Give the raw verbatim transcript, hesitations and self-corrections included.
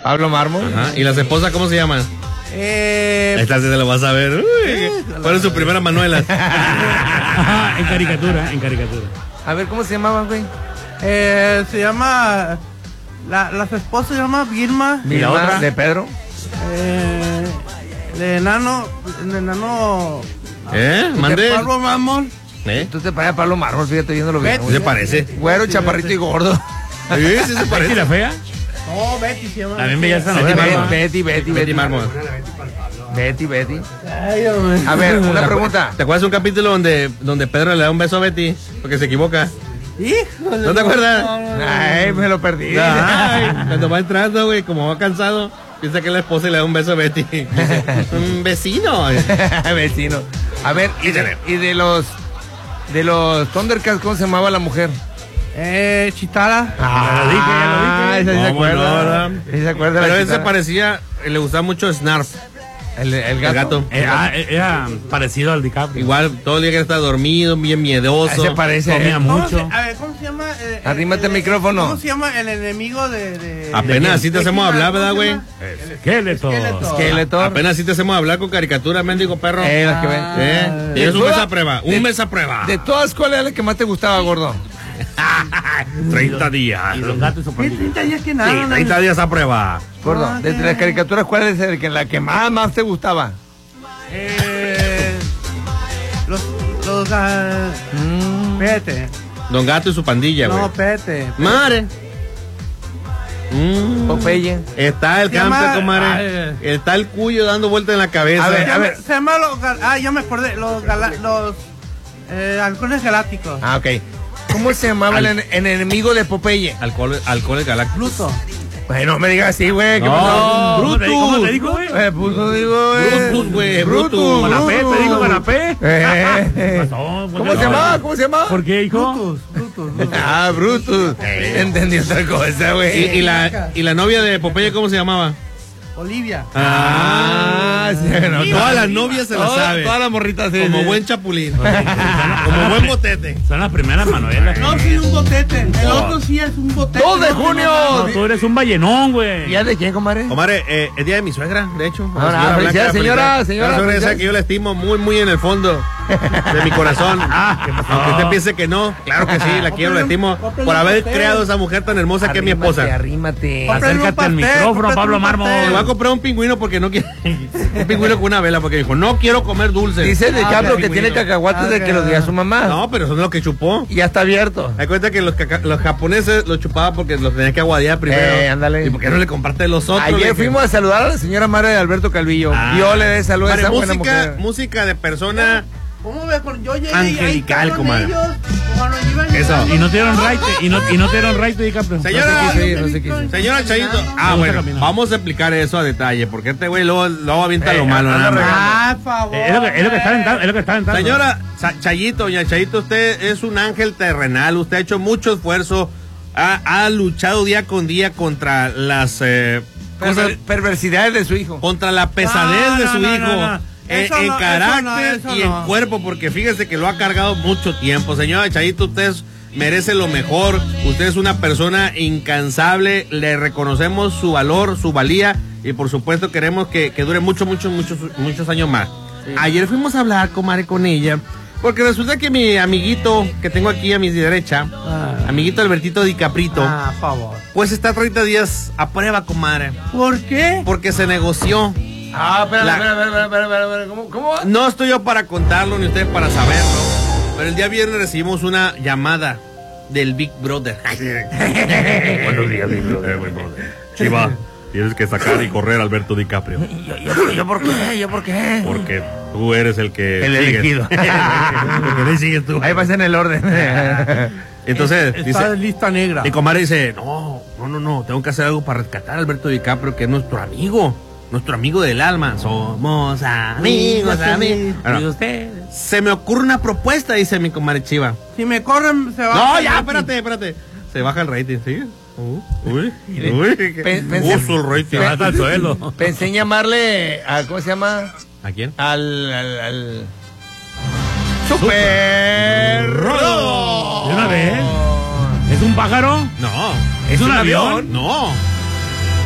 Pablo Mármol. Ajá. ¿Y las esposas cómo se llaman? Eh, Esta sí se lo vas a ver. Uy, ¿cuál es su primera Manuela? En caricatura, en caricatura. A ver, ¿cómo se llamaban, güey? eh, se llama... La, las esposas se llama Vilma. ¿Y la otra? ¿De Pedro? Eh, de enano... De enano... ¿Eh? ¿Mande? De Pablo Mármol. ¿Eh? Tú te pareces a Pablo Mármol, fíjate viéndolo bien. ¿Sí se parece? Güero, chaparrito y gordo. Sí, sí se ¿Betty la fea? No, Betty se llama. También veía esa Betty novela. Mármol. ¿no? Betty, Betty, Betty Mármol. Betty, Betty. Ay, hombre. A ver, una pregunta. ¿Te acuerdas de un capítulo donde, donde Pedro le da un beso a Betty? Porque se equivoca. Híjole. ¿No te acuerdas? No, no, no. Ay, me lo perdí. Ay, cuando va entrando, güey, como va cansado, piensa que es la esposa y le da un beso a Betty. Dice, un vecino. Vecino. A ver, y de, y de los de los Thundercats, ¿cómo se llamaba la mujer? Eh, Chitara. Ya lo dije, ya lo dije. Ah, esa sí se ¿Cómo acuerda. no, verdad? Sí se acuerda. Pero la él se Chitara. parecía, le gustaba mucho Snarf, El, el el gato. gato. Era, era parecido al DiCaprio. Igual, todo el día que está dormido, bien Ah, miedoso. se parece. Comía eh. ¿Cómo se- mucho. a ver, ¿cómo se llama? Eh, Arrímate eh, el micrófono. ¿Cómo se llama el enemigo de...? de Apenas así te de hacemos He-Man? hablar, ¿verdad, ¿Cómo se güey? llama? Skeletor. Skeletor. Skeletor. Apenas así te hacemos hablar con caricatura, mendigo perro. Eh, las que ven. Ah. ¿Eh? De Tienes un todas- mes a prueba, de- un mes a prueba. De todas, ¿cuál era la que más te gustaba, gordo? treinta días. Y los gatos y su ¿Qué pandilla. treinta días que nada? Sí, no, treinta días a prueba. Gordo, Ah, desde qué- las caricaturas, ¿cuál es el que, la que más, más te gustaba? Eh, los... los ah, Mm. espérate. Don Gato y su pandilla, güey. No, espérate. Madre. Mm. Popeye. Está el Se llama- campo, comadre. Está el cuyo dando vueltas en la cabeza. A ver, Se a llama- ver. Se llama los... gal- Ah, ya me acordé. Los... gala- los eh, halcones galácticos. Ah, ok. ¿Cómo se llamaba el, en- el enemigo de Popeye? Alcohol, alcohol galáctico. Pluto. Bueno, no me digas así, güey. ¿Qué No, pasó? ¿Cómo te- ¿Cómo te dijo, güey? Eh, puto, digo, eh. Brutus, güey, Brutus. Brutus. Canapé, te digo canapé. Eh, eh. ¿Qué pasó? ¿Cómo se llamaba? ¿Cómo se llamaba? ¿Por qué, hijo? Brutus, Brutus, Brutus. Ah, Brutus. Entendí otra cosa, Y, güey. y la, y la novia de Popeye, ¿cómo se llamaba? Olivia. Ah, sí, no, Todas las novias se la todas- saben. Todas las morritas, sí. Como sí. buen chapulín. Como buen botete. Son las primeras Manuelas. No, sí, un botete. El otro sí es un botete. dos de No, junio. No, tú eres un ballenón, güey. ¿Día de quién, comadre? Comadre, eh, es día de mi suegra, de hecho. Ah, La señora felicidades, Blanca, señora, felicidades. señora, La suegra esa felicidades. que yo la estimo muy, muy en el fondo de mi corazón. Ah, ¿qué pasó? Aunque usted piense que no, claro que sí, la quiero, la estimo por haber creado esa mujer tan hermosa que es mi esposa. Arrímate. Cómprale un Acércate al pastel, micrófono, cómprate Pablo un Mármol. pastel. Le voy a comprar un pingüino porque no quiere. Un pingüino con una vela porque dijo, no quiero comer dulce. Dice de Ah, Cabro ok, que tiene bueno. cacahuates de Ah, que los diga su mamá. No, pero son los que chupó. Y ya está abierto. Hay cuenta que los, caca- los japoneses los chupaban porque los tenías que aguadear primero. Eh, ándale. ¿Y por qué no le compartes los otros? Le Ayer dije, fuimos a saludar a la señora madre de Alberto Calvillo. Ah. Yo le dé salud a Madre, esa buena música, mujer. música de persona. ¿Cómo ve? Con- Yo llegué Angelical, y ahí estaban comadre. ellos, cuando iban Eso. llegando. Y no te dieron right, y no, y no te dieron right, DiCaprio. Señora, No sé qué hice, no sé qué hice. señora Chayito. Ah, gusta bueno, caminar. vamos a explicar eso a detalle, porque este güey luego, luego avienta Eh, lo malo, anda nada más. regando. Ah, por favor. Eh, Es lo que, es lo que está aventando, es lo que está aventando. Señora Cha- Chayito, doña Chayito, usted es un ángel terrenal, usted ha hecho mucho esfuerzo, ha, ha luchado día con día contra las eh, cosas, Perver- perversidades de su hijo. contra la pesadez No, de no, su no, hijo. no, no. En, Eso en no, eso carácter no, eso y no. en cuerpo, porque fíjese que lo ha cargado mucho tiempo. Señora Chayito, usted es- merece lo mejor, usted es una persona incansable, le reconocemos su valor, su valía, y por supuesto queremos que, que dure muchos, muchos, muchos, muchos años más. Ayer fuimos a hablar, comadre, con ella, porque resulta que mi amiguito que tengo aquí a mi derecha, Ah. amiguito Albertito Di Caprito, Ah, por favor. pues está treinta días a prueba, comadre, ¿Por qué? porque se negoció. Ah, espera, La- espera, espera, espera, espera, espera, ¿Cómo, cómo va? No estoy yo para contarlo ni ustedes para saberlo, pero el día viernes recibimos una llamada del Big Brother. Buenos días, mi brother. Chiva, tienes que sacar y correr a Alberto DiCaprio, ¿Yo, yo, yo por qué? ¿Yo por qué? porque tú eres el que El sigues. elegido. Porque ahí sigues tú. Ahí va en el orden. Entonces, Está dice, en lista negra. mi comadre dice, no, no, no, no, tengo que hacer algo para rescatar a Alberto DiCaprio, que es nuestro amigo, nuestro amigo del alma. Somos amigos, amigos. Bueno, ¿Y ustedes? se me ocurre una propuesta, dice mi comadre Chiva. Si me corren, se va. No, ya, espérate, espérate. Se baja el rating, ¿sí? Uh, uy, uy, qué Pen- pensé- uso el rating. Se va hasta el suelo. Pensé en llamarle a, ¿cómo se llama? ¿A quién? Al, al, al... Super Rodo. ¿De una vez? ¿Es un pájaro? No. ¿Es un avión? No.